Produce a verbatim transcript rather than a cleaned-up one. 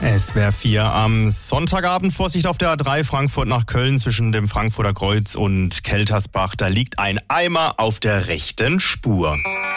S W R vier am Sonntagabend. Vorsicht auf der A drei Frankfurt nach Köln zwischen dem Frankfurter Kreuz und Keltersbach. Da liegt ein Eimer auf der rechten Spur.